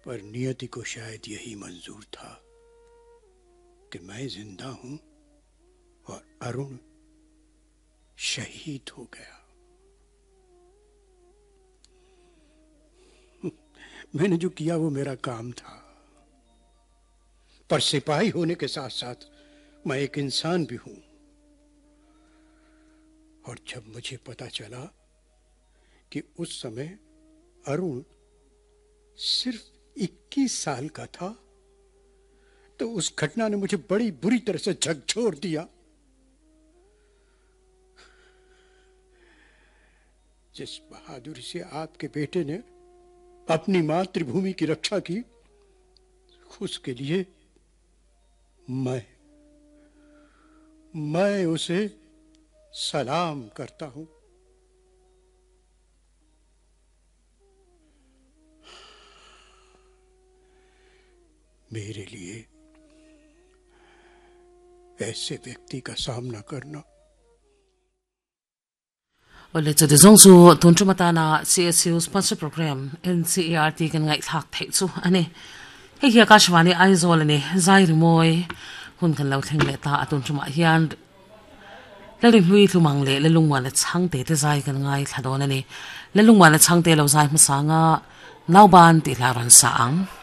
पर नियति को शायद यही मंजूर था कि मैं जिंदा हूं और अरुण शहीद हो गया। मैंने जो किया वो मेरा काम था, पर सिपाही होने के साथ साथ मैं एक इंसान भी हूं। और जब मुझे पता चला कि उस समय अरुण सिर्फ 21 साल का था, तो उस घटना ने मुझे बड़ी बुरी तरह से झकझोर दिया। जिस बहादुरी से आपके बेटे ने अपनी मातृभूमि की रक्षा की, उसके लिए मैं उसे सलाम करता हूं। मेरे लिए ऐसे व्यक्ति का सामना करना। Ole chu de zong su tunchu mata na CSU sponsor program NCERT kan ngai thak thei chu ani he hi ka shwani ai zol ni zai rimoi hun kan lo theng le ta atun chu ma hian le ri hui thu mang le le lungwa le chang te te zai kan ngai thadon ani le lungwa le chang te lo zai ma sanga nauban ti la ran sa ang